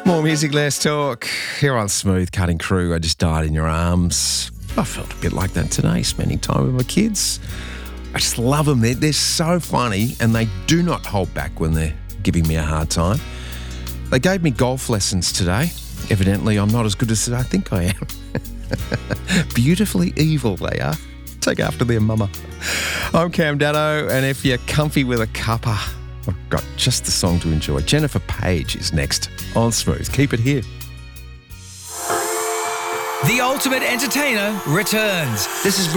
More music, less talk. Here on Smooth Cutting Crew, I just died in your arms. I felt a bit like that today, spending time with my kids. I just love them. They're so funny and they do not hold back when they're giving me a hard time. They gave me golf lessons today. Evidently, I'm not as good as I think I am. Beautifully evil they are. Take after their mama. I'm Cam Dano, and if you're comfy with a cuppa, I've got just the song to enjoy. Jennifer Page is next on Smooth. Keep it here. The Ultimate Entertainer returns. This is